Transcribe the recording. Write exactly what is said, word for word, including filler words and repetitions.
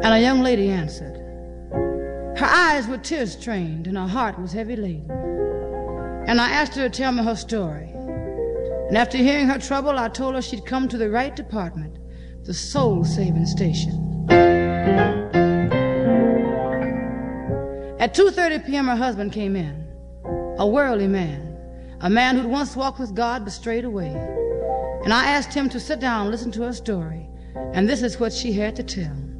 And a young lady answered. Her eyes were tear-strained and her heart was heavy laden. And I asked her to tell me her story. And after hearing her trouble, I told her she'd come to the right department, the soul-saving station. At two thirty p.m. her husband came in, a worldly man, a man who'd once walked with God but strayed away. And I asked him to sit down and listen to her story, and this is what she had to tell.